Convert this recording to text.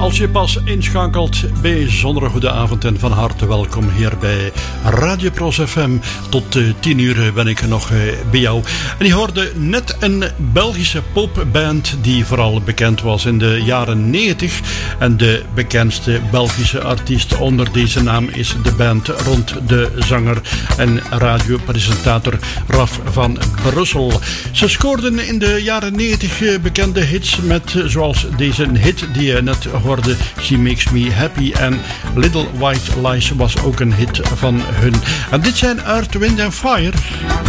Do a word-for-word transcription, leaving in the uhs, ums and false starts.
Als je pas inschakelt, bijzonder goede avond en van harte welkom hier bij Radio Pros F M. Tot uh, tien uur ben ik nog uh, bij jou. En je hoorde net een Belgische popband die vooral bekend was in de jaren negentig. En de bekendste Belgische artiest onder deze naam is de band rond de zanger en radiopresentator Raf van Brussel. Ze scoorden in de jaren negentig uh, bekende hits met uh, zoals deze hit die je net hoorde, She Makes Me Happy, en Little White Lies was ook een hit van hun. En dit zijn Earth, Wind and Fire.